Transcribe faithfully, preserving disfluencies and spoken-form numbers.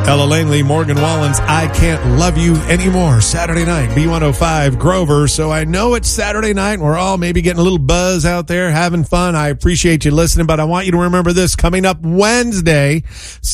Ella Langley, Morgan Wallen's I Can't Love You Anymore, Saturday night, B one oh five Grover. So I know it's Saturday night and we're all maybe getting a little buzz out there, having fun. I appreciate you listening, but I want you to remember this coming up Wednesday.